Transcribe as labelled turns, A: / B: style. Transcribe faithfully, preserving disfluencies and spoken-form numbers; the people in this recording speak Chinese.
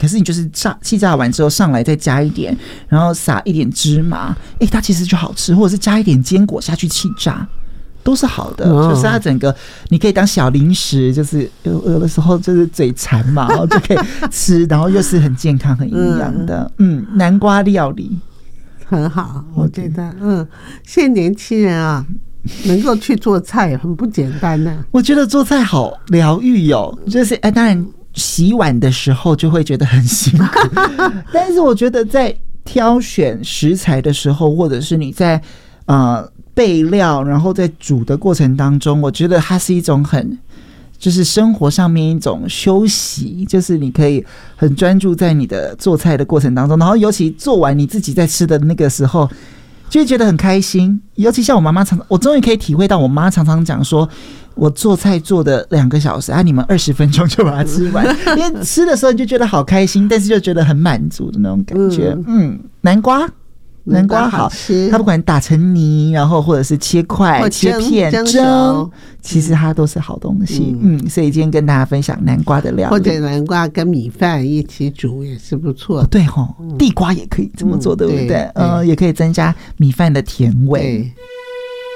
A: 可是你就是炸气炸完之后上来再加一点，然后撒一点芝麻，哎、欸，它其实就好吃，或者是加一点坚果下去气炸。都是好的，哦、就是它整个你可以当小零食，就是有有的时候就是嘴馋嘛，然后就可以吃，然后又是很健康、很营养的。嗯，南瓜料理
B: 很好，我觉得，嗯，现在年轻人啊，能够去做菜很不简单呢、啊。
A: 我觉得做菜好疗愈哦，就是哎，当然洗碗的时候就会觉得很辛苦，但是我觉得在挑选食材的时候，或者是你在呃。备料，然后在煮的过程当中，我觉得它是一种很，就是生活上面一种休息，就是你可以很专注在你的做菜的过程当中，然后尤其做完你自己在吃的那个时候，就会觉得很开心。尤其像我妈妈常常，我终于可以体会到我妈常常讲说，我做菜做的两个小时啊，你们二十分钟就把它吃完，因为吃的时候你就觉得好开心，但是就觉得很满足的那种感觉。嗯，嗯南瓜。南瓜好，它不管打成泥，然后或者是切块、切片、蒸，其实它都是好东西。嗯, 嗯，所以今天跟大家分享南瓜的料理，
B: 或者南瓜跟米饭一起煮也是不错。
A: 哦、对吼、哦，地瓜也可以这么做，嗯、对不对？对呃，也可以增加米饭的甜味。